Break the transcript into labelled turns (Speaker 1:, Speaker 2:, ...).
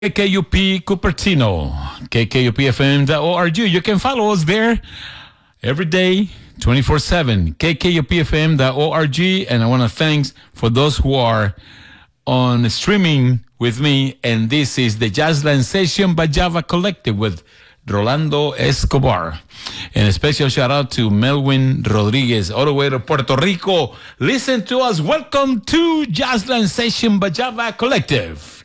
Speaker 1: KKUP Cupertino, KKUPFM.org. You can follow us there every day, 24/7, KKUPFM.org. And I want to thank for those who are on streaming with me. And this is the Jazzland Session by Java Collective with Rolando Escobar. And a special shout out to Melwin Rodriguez, all the way to Puerto Rico. Listen to us. Welcome to Jazzland Session by Java Collective.